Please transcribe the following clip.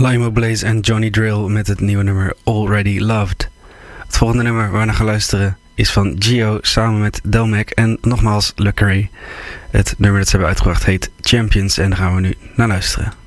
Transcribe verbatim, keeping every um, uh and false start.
Limo Blaze en Johnny Drill met het nieuwe nummer Already Loved. Het volgende nummer waar we naar gaan luisteren is van Gio samen met Delmac en nogmaals Le Carré. Het nummer dat ze hebben uitgebracht heet Champions en daar gaan we nu naar luisteren.